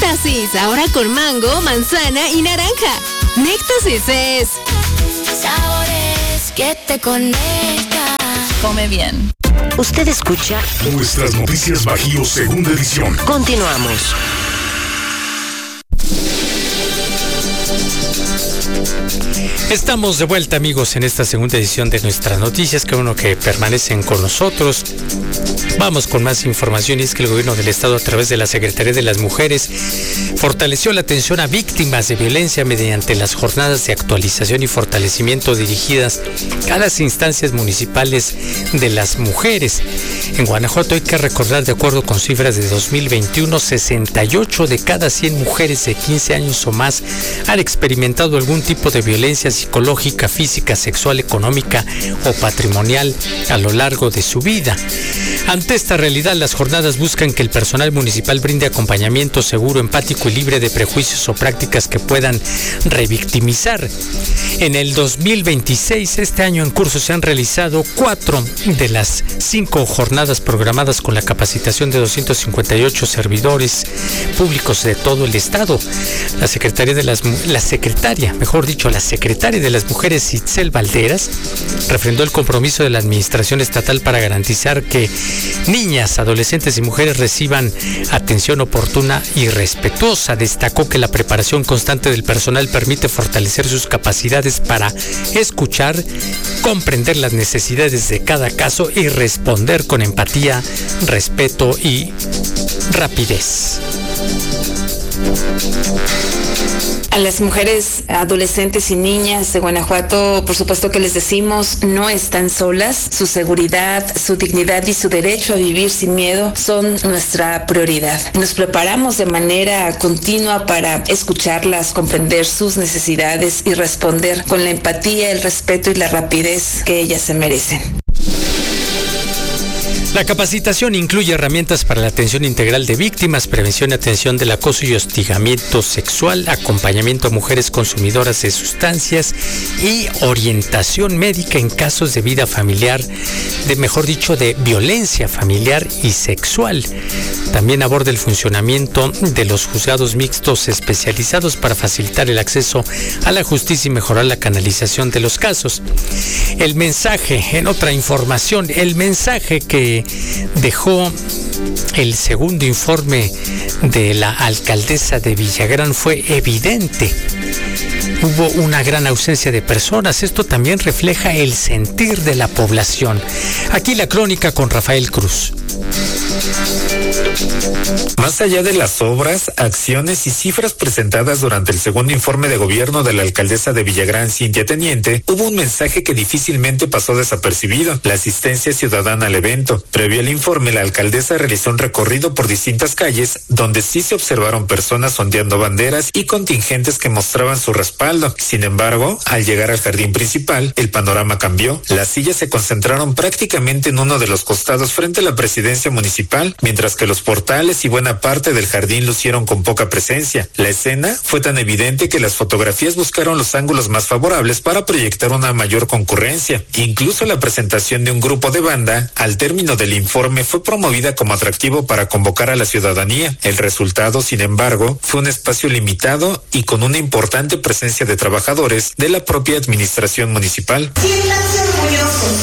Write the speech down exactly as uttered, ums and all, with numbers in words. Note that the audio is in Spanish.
Néctasis, ahora con mango, manzana y naranja. Néctasis es... sabores que te conectan. Come bien. Usted escucha Nuestras Noticias Bajío, segunda edición. Continuamos. Estamos de vuelta, amigos, en esta segunda edición de Nuestras Noticias. Qué bueno que permanecen con nosotros. Vamos con más información. Y es que el gobierno del estado, a través de la Secretaría de las Mujeres, fortaleció la atención a víctimas de violencia mediante las jornadas de actualización y fortalecimiento dirigidas a las instancias municipales de las mujeres. En Guanajuato, hay que recordar, de acuerdo con cifras de dos mil veintiuno, sesenta y ocho de cada cien mujeres de quince años o más han experimentado algún tipo de violencia psicológica, física, sexual, económica o patrimonial a lo largo de su vida. Ante esta realidad, las jornadas buscan que el personal municipal brinde acompañamiento seguro, empático y libre de prejuicios o prácticas que puedan revictimizar. En el dos mil veintiséis, este año en curso, se han realizado cuatro de las cinco jornadas programadas con la capacitación de doscientos cincuenta y ocho servidores públicos de todo el estado. La Secretaría de las la secretaria, mejor dicho, la secretaria de las Mujeres, Itzel Valderas, refrendó el compromiso de la administración estatal para garantizar que niñas, adolescentes y mujeres reciban atención oportuna y respetuosa. Destacó que la preparación constante del personal permite fortalecer sus capacidades para escuchar, comprender las necesidades de cada caso y responder con empatía, respeto y rapidez. A las mujeres, adolescentes y niñas de Guanajuato, por supuesto que les decimos, no están solas. Su seguridad, su dignidad y su derecho a vivir sin miedo son nuestra prioridad. Nos preparamos de manera continua para escucharlas, comprender sus necesidades y responder con la empatía, el respeto y la rapidez que ellas se merecen. La capacitación incluye herramientas para la atención integral de víctimas, prevención y atención del acoso y hostigamiento sexual, acompañamiento a mujeres consumidoras de sustancias y orientación médica en casos de vida familiar, de mejor dicho, de violencia familiar y sexual. También aborda el funcionamiento de los juzgados mixtos especializados para facilitar el acceso a la justicia y mejorar la canalización de los casos. El mensaje, en otra información, el mensaje que dejó el segundo informe de la alcaldesa de Villagrán fue evidente. Hubo una gran ausencia de personas. Esto también refleja el sentir de la población. Aquí la crónica con Rafael Cruz. Más allá de las obras, acciones y cifras presentadas durante el segundo informe de gobierno de la alcaldesa de Villagrán, Cintia Teniente, hubo un mensaje que difícilmente pasó desapercibido: la asistencia ciudadana al evento. Previo al informe, la alcaldesa realizó un recorrido por distintas calles donde sí se observaron personas ondeando banderas y contingentes que mostraban su respaldo. Sin embargo, al llegar al jardín principal, el panorama cambió. Las sillas se concentraron prácticamente en uno de los costados frente a la presidencia municipal, mientras que los portales y buena parte del jardín lucieron con poca presencia. La escena fue tan evidente que las fotografías buscaron los ángulos más favorables para proyectar una mayor concurrencia. Incluso la presentación de un grupo de banda, al término del informe, fue promovida como atractivo para convocar a la ciudadanía. El resultado, sin embargo, fue un espacio limitado y con una importante presencia de trabajadores de la propia administración municipal.